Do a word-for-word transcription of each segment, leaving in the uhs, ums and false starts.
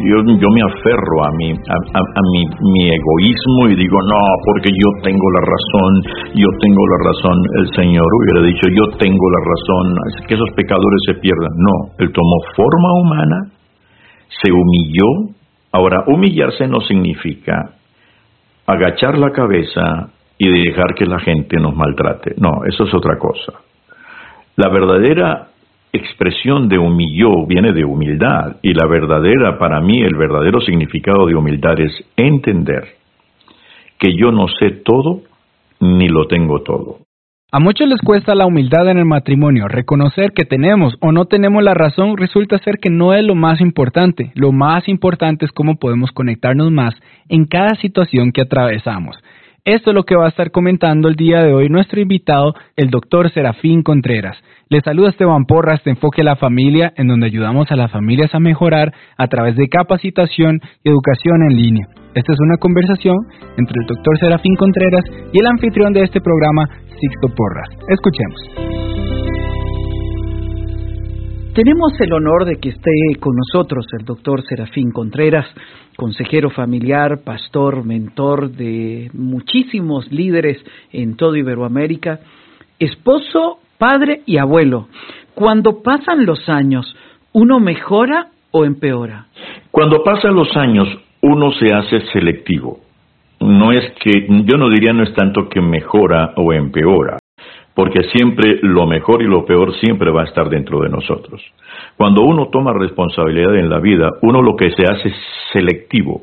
yo, yo me aferro a mi, a, a, a mi, mi egoísmo y digo, no, porque yo tengo la razón, yo tengo la razón. El Señor hubiera dicho, yo tengo la razón, es que esos pecadores se pierdan. No, Él tomó forma humana, se humilló. Ahora, humillarse no significa agachar la cabeza y dejar que la gente nos maltrate. No, eso es otra cosa. La verdadera expresión de humilló viene de humildad, y la verdadera, para mí, el verdadero significado de humildad es entender que yo no sé todo ni lo tengo todo. A muchos les cuesta la humildad en el matrimonio. Reconocer que tenemos o no tenemos la razón resulta ser que no es lo más importante. Lo más importante es cómo podemos conectarnos más en cada situación que atravesamos. Esto es lo que va a estar comentando el día de hoy nuestro invitado, el doctor Serafín Contreras. Les saluda Esteban Porras de Enfoque a la Familia, en donde ayudamos a las familias a mejorar a través de capacitación y educación en línea. Esta es una conversación entre el doctor Serafín Contreras y el anfitrión de este programa, Sixto Porras. Escuchemos. Tenemos el honor de que esté con nosotros el doctor Serafín Contreras, consejero familiar, pastor, mentor de muchísimos líderes en todo Iberoamérica, esposo, padre y abuelo. Cuando pasan los años, ¿uno mejora o empeora? Cuando pasan los años, uno se hace selectivo. No es que, yo no diría no es tanto que mejora o empeora, porque siempre lo mejor y lo peor siempre va a estar dentro de nosotros. Cuando uno toma responsabilidad en la vida, uno lo que se hace es selectivo.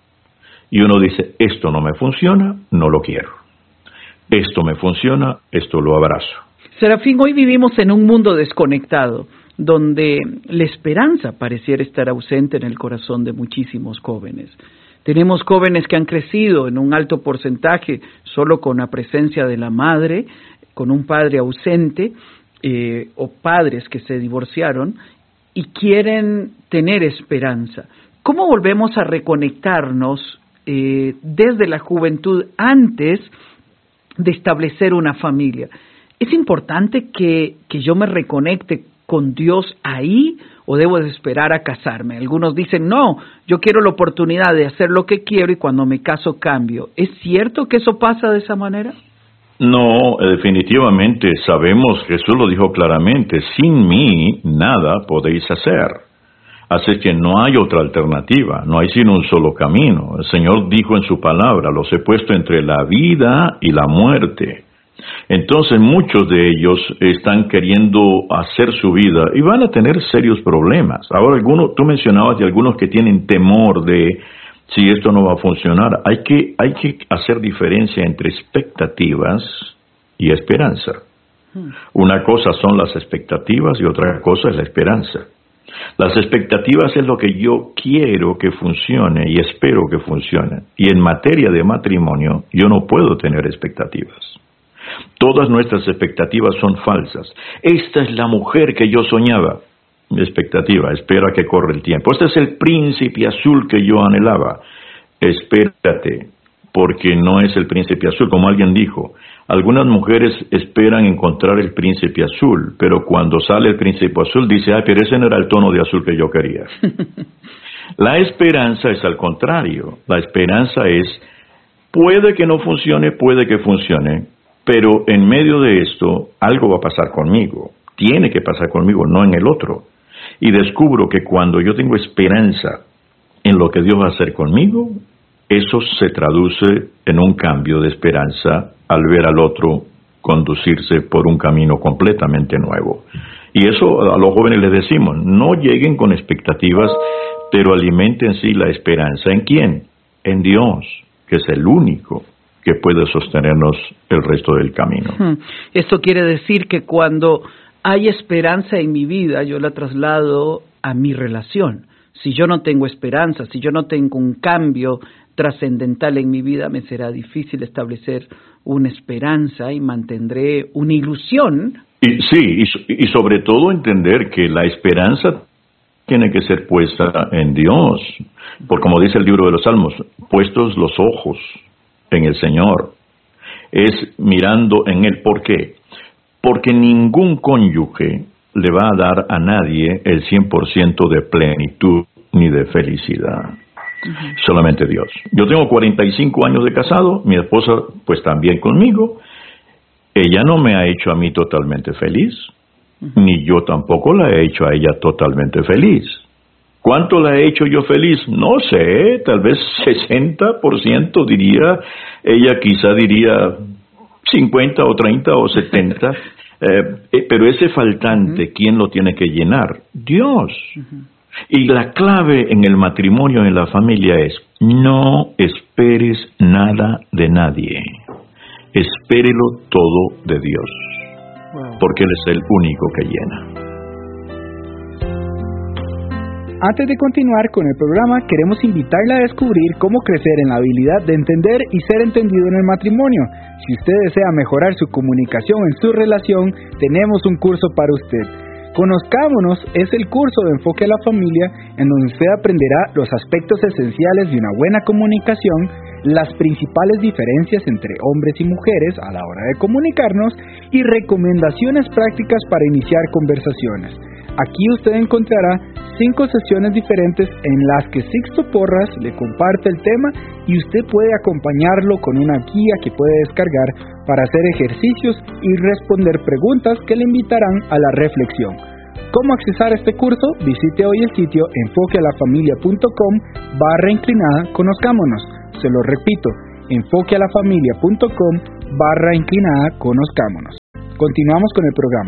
Y uno dice, esto no me funciona, no lo quiero. Esto me funciona, esto lo abrazo. Serafín, hoy vivimos en un mundo desconectado, donde la esperanza pareciera estar ausente en el corazón de muchísimos jóvenes. Tenemos jóvenes que han crecido en un alto porcentaje solo con la presencia de la madre, con un padre ausente, eh, o padres que se divorciaron y quieren tener esperanza. ¿Cómo volvemos a reconectarnos eh, desde la juventud antes de establecer una familia? ¿Es importante que, que yo me reconecte con Dios ahí o debo de esperar a casarme? Algunos dicen, no, yo quiero la oportunidad de hacer lo que quiero y cuando me caso cambio. ¿Es cierto que eso pasa de esa manera? No, definitivamente sabemos, Jesús lo dijo claramente, sin mí nada podéis hacer. Así que no hay otra alternativa, no hay sino un solo camino. El Señor dijo en su palabra, los he puesto entre la vida y la muerte. Entonces muchos de ellos están queriendo hacer su vida y van a tener serios problemas. Ahora, algunos, tú mencionabas de algunos que tienen temor de si esto no va a funcionar. Hay que, hay que hacer diferencia entre expectativas y esperanza. Una cosa son las expectativas y otra cosa es la esperanza. Las expectativas es lo que yo quiero que funcione y espero que funcione. Y en materia de matrimonio, yo no puedo tener expectativas. Todas nuestras expectativas son falsas. Esta es la mujer que yo soñaba. Mi expectativa, espera que corra el tiempo. Este es el príncipe azul que yo anhelaba. Espérate, porque no es el príncipe azul, como alguien dijo. Algunas mujeres esperan encontrar el príncipe azul, pero cuando sale el príncipe azul dice, ay, pero ese no era el tono de azul que yo quería. La esperanza es al contrario. La esperanza es, puede que no funcione, puede que funcione, pero en medio de esto, algo va a pasar conmigo. Tiene que pasar conmigo, no en el otro. Y descubro que cuando yo tengo esperanza en lo que Dios va a hacer conmigo, eso se traduce en un cambio de esperanza al ver al otro conducirse por un camino completamente nuevo. Y eso a los jóvenes les decimos, no lleguen con expectativas, pero alimenten sí la esperanza. ¿En quién? En Dios, que es el único que puede sostenernos el resto del camino. Esto quiere decir que cuando hay esperanza en mi vida, yo la traslado a mi relación. Si yo no tengo esperanza, si yo no tengo un cambio trascendental en mi vida, me será difícil establecer una esperanza y mantendré una ilusión. Y, sí, y, y sobre todo entender que la esperanza tiene que ser puesta en Dios. Por como dice el libro de los Salmos, puestos los ojos en el Señor. Es mirando en Él. ¿Por qué? Porque ningún cónyuge le va a dar a nadie el cien por ciento de plenitud ni de felicidad. Uh-huh. Solamente Dios. Yo tengo cuarenta y cinco años de casado, mi esposa pues también conmigo. Ella no me ha hecho a mí totalmente feliz, uh-huh. ni yo tampoco la he hecho a ella totalmente feliz. ¿Cuánto la he hecho yo feliz? No sé, tal vez sesenta por ciento diría, ella quizá diría cincuenta o treinta o setenta, eh, pero ese faltante, uh-huh. ¿quién lo tiene que llenar? Dios. Uh-huh. Y la clave en el matrimonio, en la familia es, no esperes nada de nadie. Espérelo todo de Dios, wow. porque Él es el único que llena. Antes de continuar con el programa, queremos invitarla a descubrir cómo crecer en la habilidad de entender y ser entendido en el matrimonio. Si usted desea mejorar su comunicación en su relación, tenemos un curso para usted. Conozcámonos es el curso de enfoque a la familia, en donde usted aprenderá los aspectos esenciales de una buena comunicación, las principales diferencias entre hombres y mujeres a la hora de comunicarnos y recomendaciones prácticas para iniciar conversaciones. Aquí usted encontrará cinco sesiones diferentes en las que Sixto Porras le comparte el tema y usted puede acompañarlo con una guía que puede descargar para hacer ejercicios y responder preguntas que le invitarán a la reflexión. ¿Cómo accesar este curso? Visite hoy el sitio enfoquealafamilia.com barra inclinada conozcámonos. Se lo repito, enfoquealafamilia.com barra inclinada conozcámonos. Continuamos con el programa.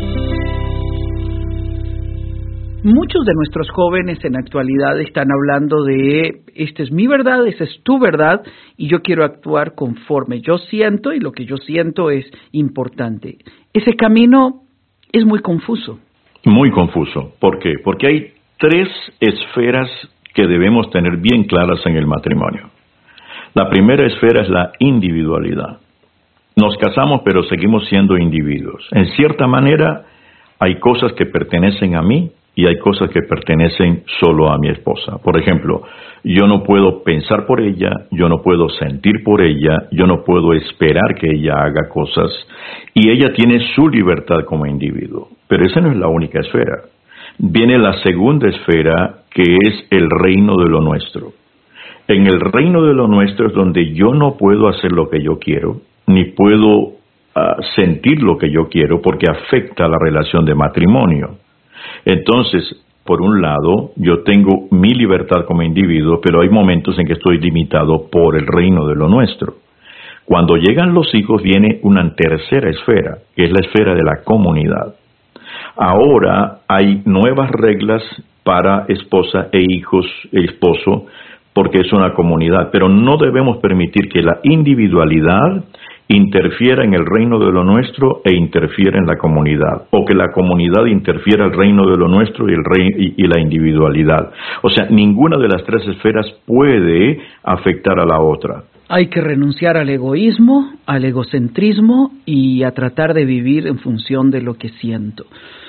Muchos de nuestros jóvenes en la actualidad están hablando de, esta es mi verdad, esa es tu verdad, y yo quiero actuar conforme yo siento, y lo que yo siento es importante. Ese camino es muy confuso. Muy confuso. ¿Por qué? Porque hay tres esferas que debemos tener bien claras en el matrimonio. La primera esfera es la individualidad. Nos casamos, pero seguimos siendo individuos. En cierta manera, hay cosas que pertenecen a mí, y hay cosas que pertenecen solo a mi esposa. Por ejemplo, yo no puedo pensar por ella, yo no puedo sentir por ella, yo no puedo esperar que ella haga cosas, y ella tiene su libertad como individuo. Pero esa no es la única esfera. Viene la segunda esfera, que es el reino de lo nuestro. En el reino de lo nuestro es donde yo no puedo hacer lo que yo quiero, ni puedo uh, sentir lo que yo quiero, porque afecta la relación de matrimonio. Entonces, por un lado, yo tengo mi libertad como individuo, pero hay momentos en que estoy limitado por el reino de lo nuestro. Cuando llegan los hijos, viene una tercera esfera, que es la esfera de la comunidad. Ahora hay nuevas reglas para esposa e hijos, esposo, porque es una comunidad, pero no debemos permitir que la individualidad interfiera en el reino de lo nuestro e interfiera en la comunidad, o que la comunidad interfiera en el reino de lo nuestro y, el rey, y, y la individualidad. O sea, ninguna de las tres esferas puede afectar a la otra. Hay que renunciar al egoísmo, al egocentrismo y a tratar de vivir en función de lo que siento.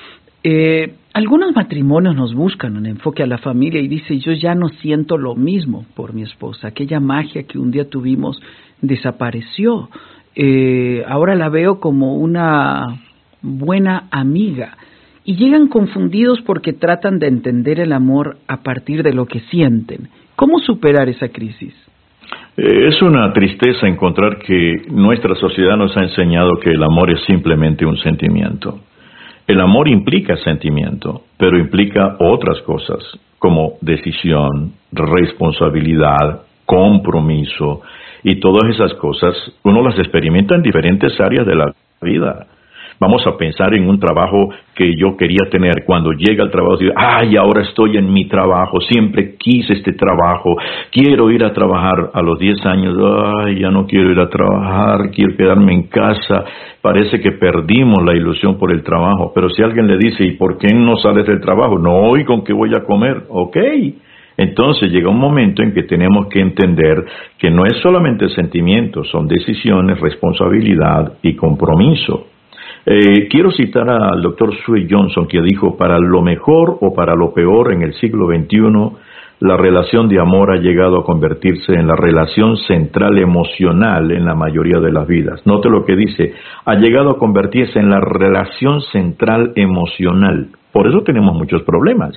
Eh, algunos matrimonios nos buscan en enfoque a la familia y dicen, yo ya no siento lo mismo por mi esposa, aquella magia que un día tuvimos desapareció. Eh, ahora la veo como una buena amiga, y llegan confundidos porque tratan de entender el amor a partir de lo que sienten. ¿Cómo superar esa crisis? Eh, es una tristeza encontrar que nuestra sociedad nos ha enseñado que el amor es simplemente un sentimiento. El amor implica sentimiento, pero implica otras cosas como decisión, responsabilidad, compromiso. Y todas esas cosas uno las experimenta en diferentes áreas de la vida. Vamos a pensar en un trabajo que yo quería tener. Cuando llega al trabajo, digo, ay, ahora estoy en mi trabajo, siempre quise este trabajo, quiero ir a trabajar. A los diez años, ay, ya no quiero ir a trabajar, quiero quedarme en casa. Parece que perdimos la ilusión por el trabajo. Pero si alguien le dice, ¿y por qué no sales del trabajo? No, ¿y con qué voy a comer? Ok. Entonces llega un momento en que tenemos que entender que no es solamente sentimientos, son decisiones, responsabilidad y compromiso. Eh, quiero citar al doctor Sue Johnson, que dijo, para lo mejor o para lo peor en el siglo veintiuno, la relación de amor ha llegado a convertirse en la relación central emocional en la mayoría de las vidas. Note lo que dice, ha llegado a convertirse en la relación central emocional. Por eso tenemos muchos problemas.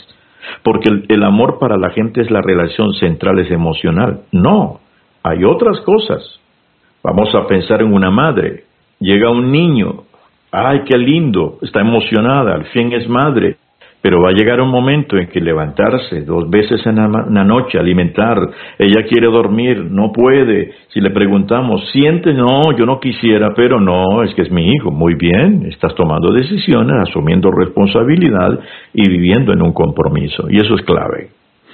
Porque el, el amor para la gente es la relación central, es emocional. No, hay otras cosas. Vamos a pensar en una madre. Llega un niño. ¡Ay, qué lindo! Está emocionada, al fin es madre. Pero va a llegar un momento en que levantarse dos veces en la, en la noche, alimentar, ella quiere dormir, no puede. Si le preguntamos, ¿siente? No, yo no quisiera, pero no, es que es mi hijo. Muy bien, estás tomando decisiones, asumiendo responsabilidad y viviendo en un compromiso. Y eso es clave.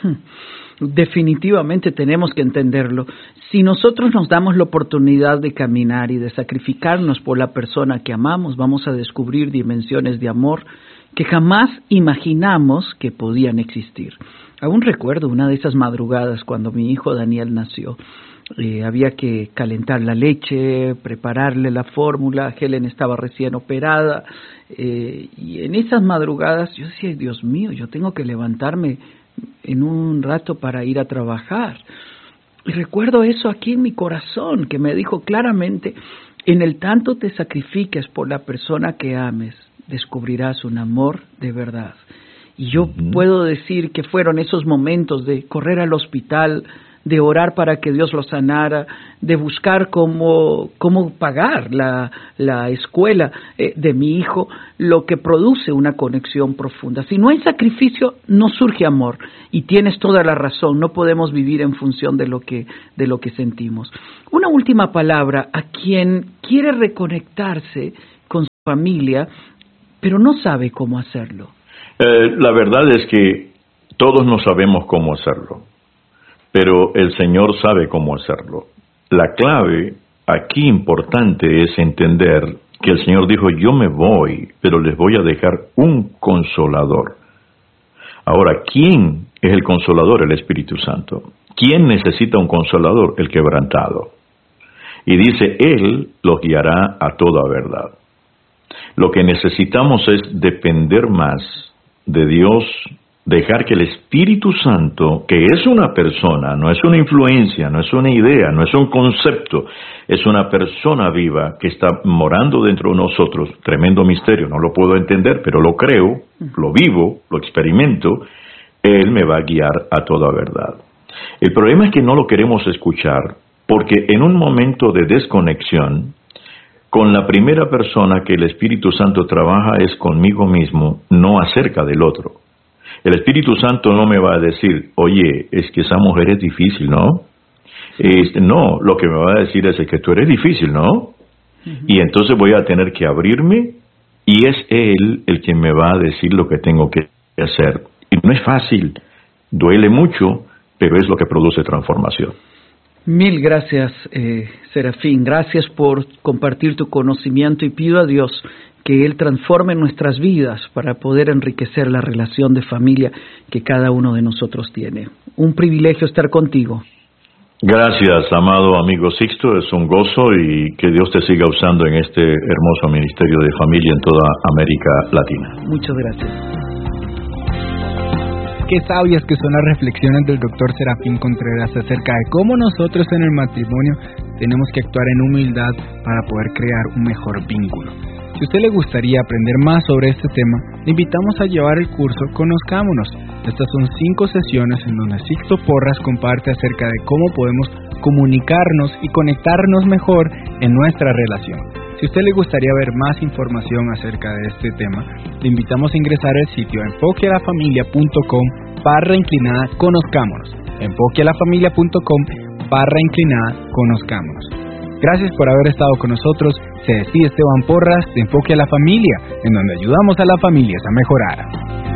Definitivamente tenemos que entenderlo. Si nosotros nos damos la oportunidad de caminar y de sacrificarnos por la persona que amamos, vamos a descubrir dimensiones de amor que jamás imaginamos que podían existir. Aún recuerdo una de esas madrugadas cuando mi hijo Daniel nació. Eh, había que calentar la leche, prepararle la fórmula. Helen estaba recién operada. Eh, y en esas madrugadas yo decía, Dios mío, yo tengo que levantarme en un rato para ir a trabajar. Y recuerdo eso aquí en mi corazón, que me dijo claramente, en el tanto te sacrifiques por la persona que ames, descubrirás un amor de verdad. Y yo uh-huh. puedo decir que fueron esos momentos de correr al hospital, de orar para que Dios lo sanara, de buscar cómo, cómo pagar la, la escuela eh, de mi hijo, lo que produce una conexión profunda. Si no hay sacrificio, no surge amor. Y tienes toda la razón, no podemos vivir en función de lo que, de lo que sentimos. Una última palabra a quien quiere reconectarse con su familia, pero no sabe cómo hacerlo. Eh, la verdad es que todos no sabemos cómo hacerlo, pero el Señor sabe cómo hacerlo. La clave aquí importante es entender que el Señor dijo, yo me voy, pero les voy a dejar un consolador. Ahora, ¿quién es el consolador? El Espíritu Santo. ¿Quién necesita un consolador? El quebrantado. Y dice, Él los guiará a toda verdad. Lo que necesitamos es depender más de Dios, dejar que el Espíritu Santo, que es una persona, no es una influencia, no es una idea, no es un concepto, es una persona viva que está morando dentro de nosotros, tremendo misterio, no lo puedo entender, pero lo creo, lo vivo, lo experimento, Él me va a guiar a toda verdad. El problema es que no lo queremos escuchar, porque en un momento de desconexión, con la primera persona que el Espíritu Santo trabaja es conmigo mismo, no acerca del otro. El Espíritu Santo no me va a decir, oye, es que esa mujer es difícil, ¿no? Este, no, lo que me va a decir es que tú eres difícil, ¿no? Uh-huh. Y entonces voy a tener que abrirme y es Él el que me va a decir lo que tengo que hacer. Y no es fácil, duele mucho, pero es lo que produce transformación. Mil gracias, eh, Serafín. Gracias por compartir tu conocimiento y pido a Dios que Él transforme nuestras vidas para poder enriquecer la relación de familia que cada uno de nosotros tiene. Un privilegio estar contigo. Gracias, amado amigo Sixto. Es un gozo y que Dios te siga usando en este hermoso ministerio de familia en toda América Latina. Muchas gracias. Qué sabias que son las reflexiones del doctor Serafín Contreras acerca de cómo nosotros en el matrimonio tenemos que actuar en humildad para poder crear un mejor vínculo. Si a usted le gustaría aprender más sobre este tema, le invitamos a llevar el curso Conozcámonos. Estas son cinco sesiones en donde Sixto Porras comparte acerca de cómo podemos comunicarnos y conectarnos mejor en nuestra relación. Si a usted le gustaría ver más información acerca de este tema, le invitamos a ingresar al sitio enfoquealafamilia punto com barra inclinada conozcámonos. enfoquealafamilia punto com barra inclinada conozcámonos. Gracias por haber estado con nosotros. Se despide Esteban Porras de Enfoque a la Familia, en donde ayudamos a las familias a mejorar.